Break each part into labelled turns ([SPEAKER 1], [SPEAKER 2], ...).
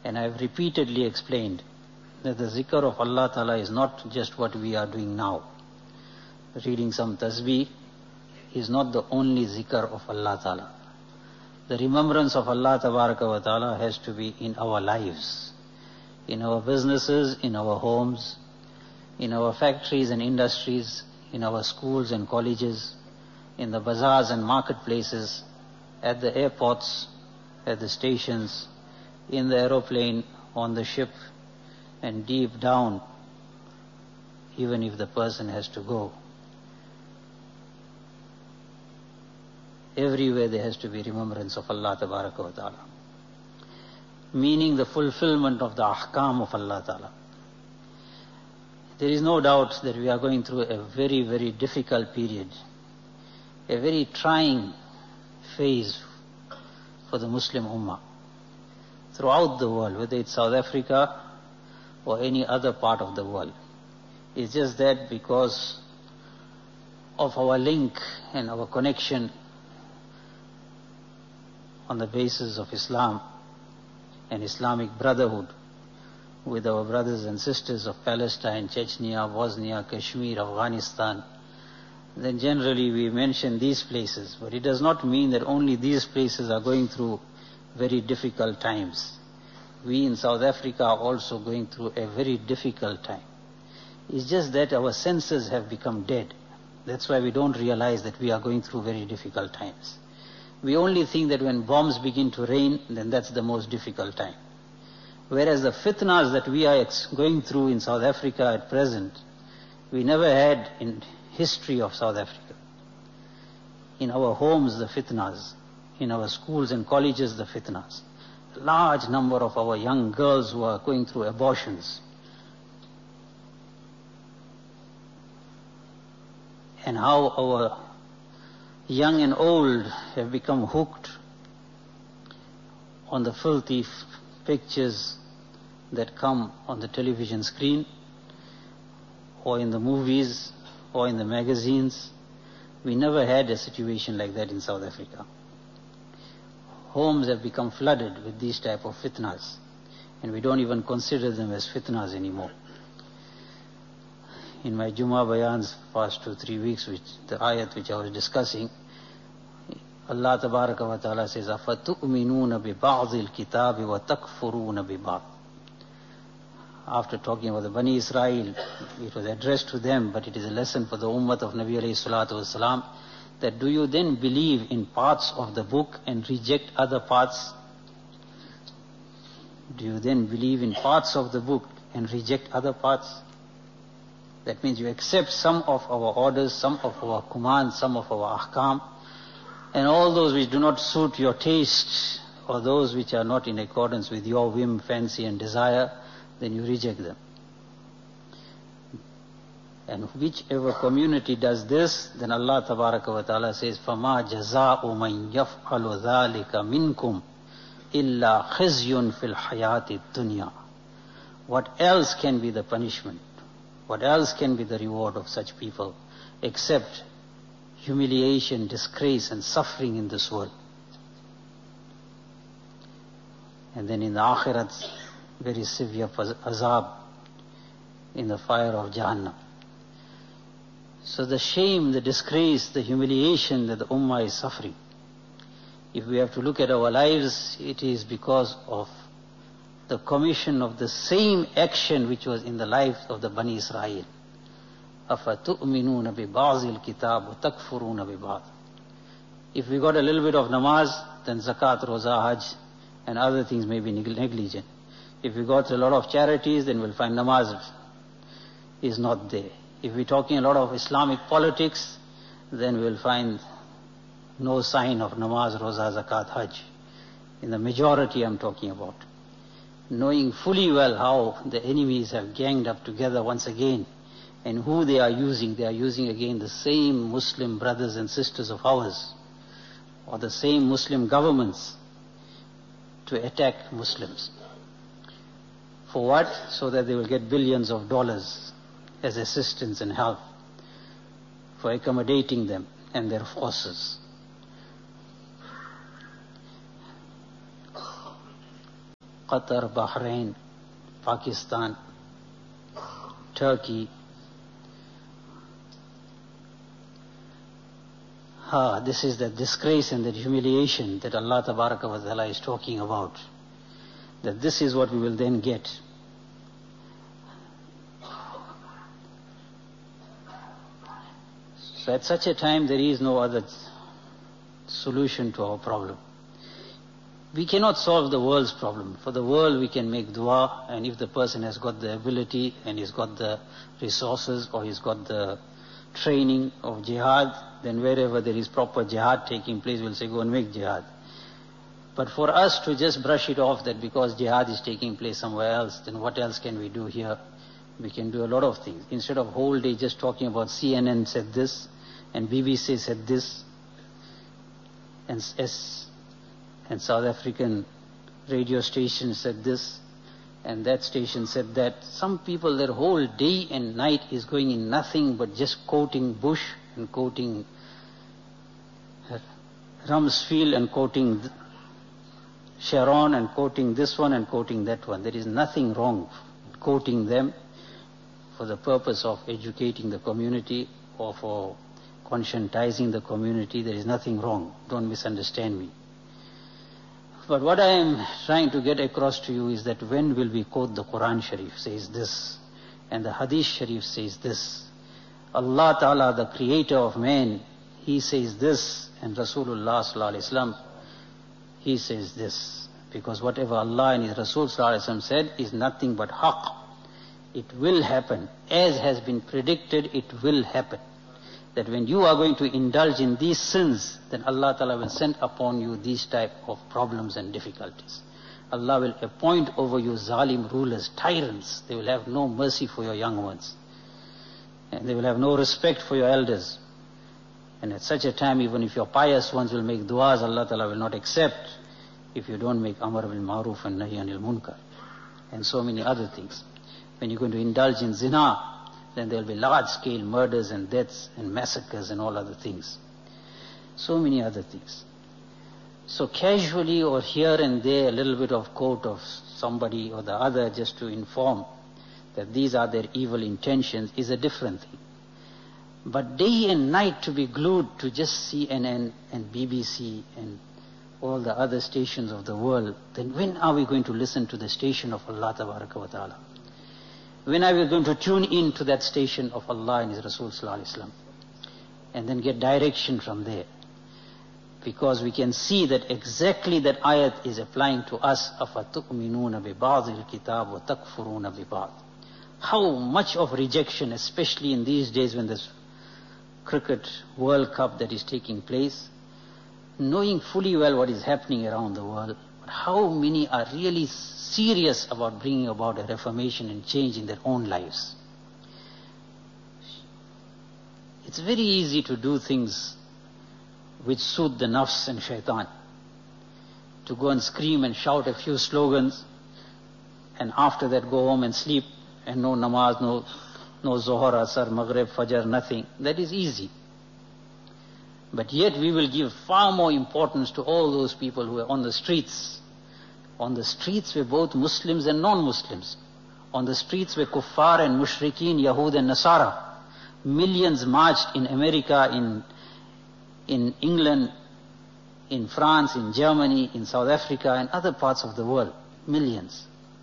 [SPEAKER 1] And I have repeatedly explained that the zikr of Allah Ta'ala is not just what we are doing now. Reading some tasbih is not the only zikr of Allah Ta'ala. The remembrance of Allah Ta'ala has to be in our lives, in our businesses, in our homes, in our factories and industries, in our schools and colleges, in the bazaars and marketplaces, at the airports, at the stations, in the aeroplane, on the ship, and deep down, even if the person has to go. Everywhere there has to be remembrance of Allah Ta'ala. Meaning the fulfillment of the ahkam of Allah Ta'ala. There is no doubt that we are going through a very, very difficult period, a very trying phase for the Muslim Ummah throughout the world, whether it's South Africa or any other part of the world. It's just that because of our link and our connection on the basis of Islam and Islamic brotherhood with our brothers and sisters of Palestine, Chechnya, Bosnia, Kashmir, Afghanistan, then generally we mention these places. But it does not mean that only these places are going through very difficult times. We in South Africa are also going through a very difficult time. It's just that our senses have become dead. That's why we don't realize that we are going through very difficult times. We only think that when bombs begin to rain, then that's the most difficult time. Whereas the fitnas that we are going through in South Africa at present, we never had in history of South Africa. In our homes, the fitnas. In our schools and colleges, the fitnas. A large number of our young girls who are going through abortions. And how our young and old have become hooked on the filthy pictures that come on the television screen or in the movies or in the magazines. We never had a situation like that in South Africa. Homes have become flooded with these type of fitnas, and we don't even consider them as fitnas anymore. In my Jummah bayans past 2-3 weeks, the ayat which I was discussing, Allah Tabaraka wa Ta'ala says, أَفَتُؤْمِنُونَ بِبَعْضِ الْكِتَابِ وَتَكْفُرُونَ بِبَعْضِ. After talking about the Bani Israel, it was addressed to them, but it is a lesson for the ummah of Nabi alayhi salatu wasalam, that do you then believe in parts of the book and reject other parts? Do you then believe in parts of the book and reject other parts? That means you accept some of our orders, some of our commands, some of our ahkam, and all those which do not suit your taste or those which are not in accordance with your whim, fancy and desire, then you reject them. And whichever community does this, then Allah Tabaraka wa Ta'ala says, فَمَا جَزَاءُ مَنْ يَفْعَلُ ذَلِكَ مِنْكُمْ إِلَّا خِزْيٌ فِي الْحَيَاةِ الدُّنْيَا. What else can be the punishment? What else can be the reward of such people except humiliation, disgrace and suffering in this world? And then in the akhirat, very severe azab in the fire of Jahannam. So the shame, the disgrace, the humiliation that the ummah is suffering, if we have to look at our lives, it is because of the commission of the same action which was in the life of the Bani Israel. أَفَتُؤْمِنُونَ بِبَعْضِ الْكِتَابِ وَتَكْفُرُونَ بِبَعْضِ. If we got a little bit of namaz, then zakat, roza, hajj and other things may be negligent. If we got a lot of charities, then we'll find namaz is not there. If we're talking a lot of Islamic politics, then we'll find no sign of namaz, roza, zakat, hajj. In the majority I'm talking about. Knowing fully well how the enemies have ganged up together once again, and who they are using again the same Muslim brothers and sisters of ours, or the same Muslim governments, to attack Muslims. For what? So that they will get billions of dollars as assistance and help for accommodating them and their forces. Qatar, Bahrain, Pakistan, Turkey. This is the disgrace and the humiliation that Allah Tabaraka wa Ta'ala is talking about. That this is what we will then get. So at such a time there is no other solution to our problem. We cannot solve the world's problem. For the world we can make dua, and if the person has got the ability and he's got the resources or he's got the training of jihad, then wherever there is proper jihad taking place, we'll say go and make jihad. But for us to just brush it off that because jihad is taking place somewhere else, then what else can we do here? We can do a lot of things. Instead of whole day just talking about CNN said this, and BBC said this, and South African radio station said this, and that station said that. Some people, their whole day and night is going in nothing but just quoting Bush and quoting Rumsfeld and quoting Sharon and quoting this one and quoting that one. There is nothing wrong with quoting them for the purpose of educating the community or for conscientizing the community. There is nothing wrong. Don't misunderstand me. But what I am trying to get across to you is that when will we quote the Quran Sharif says this, and the Hadith Sharif says this. Allah Ta'ala, the creator of man, He says this, and Rasulullah Sallallahu Alaihi Wasallam, He says this. Because whatever Allah and His Rasul Sallallahu Alaihi Wasallam said is nothing but haqq. It will happen. As has been predicted, it will happen. That when you are going to indulge in these sins, then Allah Ta'ala will send upon you these type of problems and difficulties. Allah will appoint over you zalim rulers, tyrants. They will have no mercy for your young ones. And they will have no respect for your elders. And at such a time, even if your pious ones will make du'as, Allah Ta'ala will not accept if you don't make amar bil ma'ruf and nahi anil munkar. And so many other things. When you're going to indulge in zina, then there will be large-scale murders and deaths and massacres and all other things. So many other things. So casually or here and there, a little bit of quote of somebody or the other just to inform that these are their evil intentions is a different thing. But day and night to be glued to just CNN and BBC and all the other stations of the world, then when are we going to listen to the station of Allah Tabaraka wa Ta'ala? When are we going to tune in to that station of Allah and His Rasul Sallallahu Alaihi Wasallam and then get direction from there? Because we can see that exactly that ayat is applying to us. أَفَتُؤْمِنُونَ بِبَعْضِ الْكِتَابِ وَتَكْفُرُونَ بِبَعْضِ. How much of rejection, especially in these days when this cricket World Cup that is taking place, knowing fully well what is happening around the world, but how many are really serious about bringing about a reformation and change in their own lives? It's very easy to do things which suit the nafs and shaitan. To go and scream and shout a few slogans and after that go home and sleep and no namaz, no Zohar, Asar, Maghrib, Fajr, nothing. That is easy. But yet we will give far more importance to all those people who are on the streets. On the streets were both Muslims and non-Muslims. On the streets were kuffar and mushrikeen, Yahud and Nasara. Millions marched in America, in England, in France, in Germany, in South Africa and other parts of the world. Millions.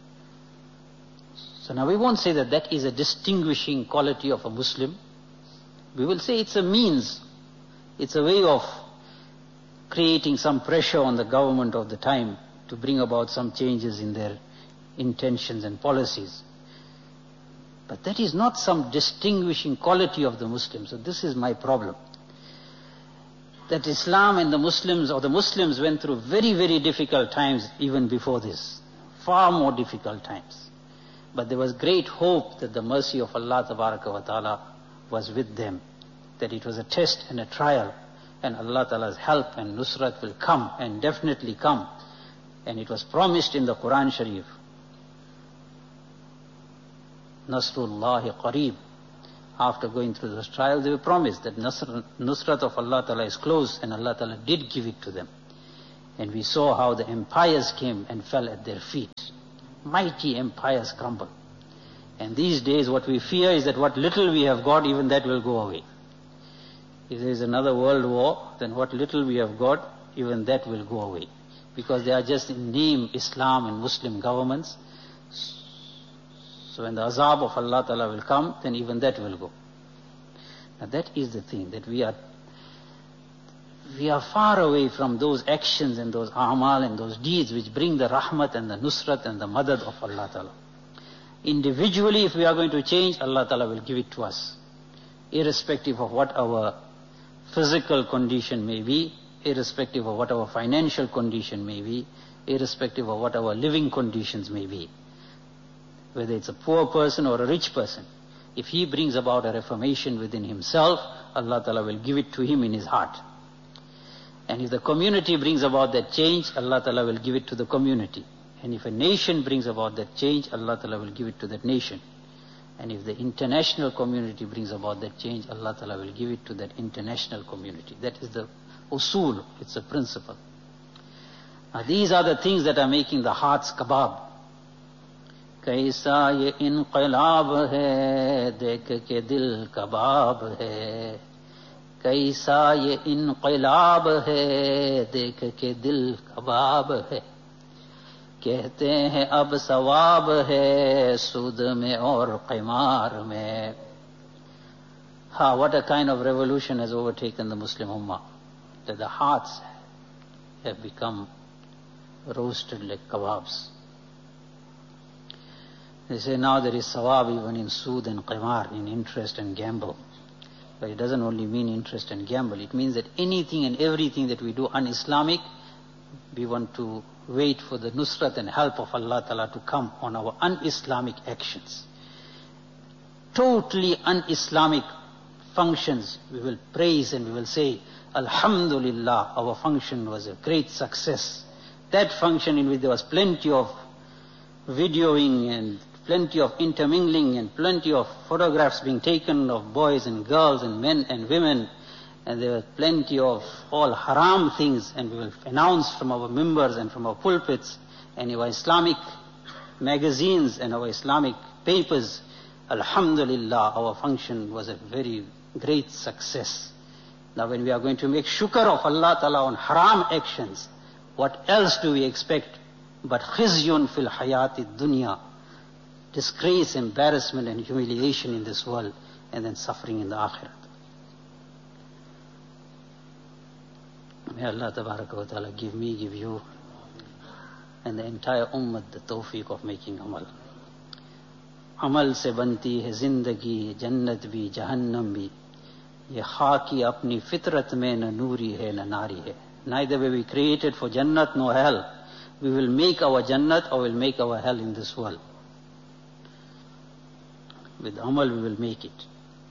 [SPEAKER 1] So now we won't say that that is a distinguishing quality of a Muslim. We will say it's a means. It's a way of creating some pressure on the government of the time to bring about some changes in their intentions and policies. But that is not some distinguishing quality of the Muslims. So this is my problem. That Islam and the Muslims, or the Muslims, went through very, very difficult times even before this. Far more difficult times. But there was great hope that the mercy of Allah Tabaraka wa Ta'ala was with them. That it was a test and a trial. And Allah Ta'ala's help and nusrat will come and definitely come. And it was promised in the Quran Sharif. Nasrullahi Qareeb. After going through those trials, they were promised that nusrat of Allah Ta'ala is close, and Allah Ta'ala did give it to them. And we saw how the empires came and fell at their feet. Mighty empires crumble. And these days what we fear is that what little we have got, even that will go away. If there is another world war, then what little we have got, even that will go away. Because they are just in name Islam and Muslim governments. So when the azab of Allah Ta'ala will come, then even that will go. Now that is the thing, that we are far away from those actions and those a'mal and those deeds which bring the rahmat and the nusrat and the madad of Allah Ta'ala. Individually, if we are going to change, Allah Ta'ala will give it to us, irrespective of what our physical condition may be, irrespective of what our financial condition may be, irrespective of what our living conditions may be. Whether it's a poor person or a rich person, if he brings about a reformation within himself, Allah Ta'ala will give it to him in his heart. And if the community brings about that change, Allah Ta'ala will give it to the community. And if a nation brings about that change, Allah Ta'ala will give it to that nation. And if the international community brings about that change, Allah Ta'ala will give it to that international community. That is the usul, it's a principle. Now these are the things that are making the hearts kebab. Kaisa ye inqilab hai, dekh ke dil kebab hai. Kaisa ye inqilab hai, dekh ke dil kebab hai. कहते हैं अब सवाब है सूद में और क़िमार में. What a kind of revolution has overtaken the Muslim Ummah, that the hearts have become roasted like kebabs. They say now there is sawab even in sood and qimar, in interest and gamble. But it doesn't only mean interest and gamble. It means that anything and everything that we do un-Islamic, we want to wait for the nusrat and help of Allah Ta'ala to come on our un-Islamic actions. Totally un-Islamic functions, we will praise and we will say, Alhamdulillah, our function was a great success. That function in which there was plenty of videoing and plenty of intermingling and plenty of photographs being taken of boys and girls and men and women, and there were plenty of all haram things, and we will announce from our members and from our pulpits and our Islamic magazines and our Islamic papers, Alhamdulillah, our function was a very great success. Now when we are going to make shukr of Allah Ta'ala on haram actions, what else do we expect but khizyun fil hayati dunya, disgrace, embarrassment and humiliation in this world, and then suffering in the akhirat. May Allah Tabaraka wa Ta'ala give me, give you, and the entire ummah the tawfiq of making amal. Amal se banti hai zindagi, jannat bhi, jahannam bhi. Ye khaki apni fitrat mein na noori hai na nari hai. Neither were we created for jannat nor hell. We will make our jannat or will make our hell in this world. With amal we will make it.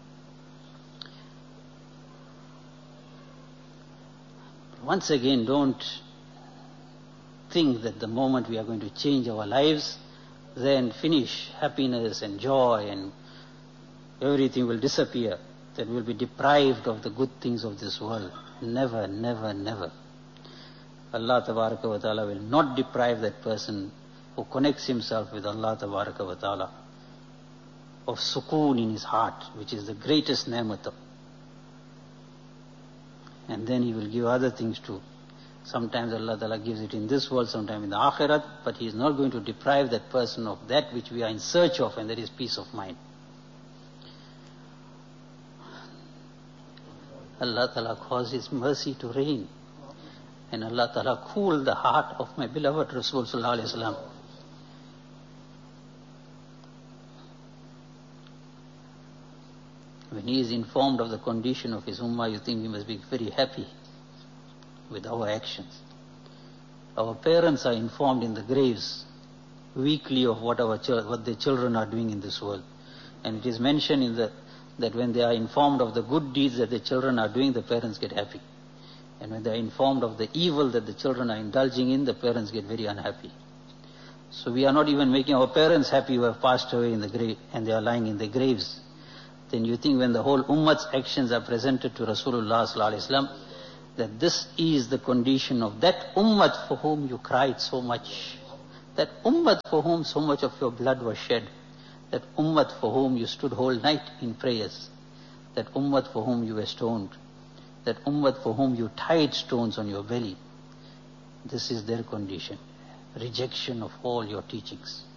[SPEAKER 1] Once again, don't think that the moment we are going to change our lives, then finish, happiness and joy and everything will disappear, that we will be deprived of the good things of this world. Never, never, never. Allah Tabaraka wa Ta'ala will not deprive that person who connects himself with Allah Tabaraka wa Ta'ala of sukoon in his heart, which is the greatest ni'mat. And then he will give other things too. Sometimes Allah Ta'ala gives it in this world, sometimes in the akhirat, but he is not going to deprive that person of that which we are in search of, and that is peace of mind. Allah Ta'ala caused His mercy to reign, and Allah Ta'ala cooled the heart of my beloved Rasul Sallallahu Alaihi Wasallam. When he is informed of the condition of his ummah, you think he must be very happy with our actions. Our parents are informed in the graves weekly of what their children are doing in this world. And it is mentioned in that when they are informed of the good deeds that the children are doing, the parents get happy. And when they are informed of the evil that the children are indulging in, the parents get very unhappy. So we are not even making our parents happy who have passed away in the grave and they are lying in their graves. Then you think when the whole ummah's actions are presented to Rasulullah Sallallahu Alaihi Wasallam, that this is the condition of that ummah for whom you cried so much, That ummat for whom so much of your blood was shed, that ummat for whom you stood whole night in prayers, that ummat for whom you were stoned, that ummat for whom you tied stones on your belly, this is their condition. Rejection of all your teachings.